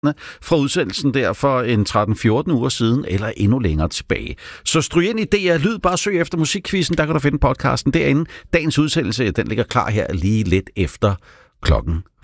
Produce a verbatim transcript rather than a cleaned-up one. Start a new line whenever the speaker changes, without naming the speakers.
fra udsendelsen der for en tretten fjorten uger siden, eller endnu længere tilbage. Så stryg ind i D R Lyd, bare søg efter Musikquizzen, der kan du finde podcasten derinde. Dagens udsendelse, den ligger klar her lige lidt efter klokken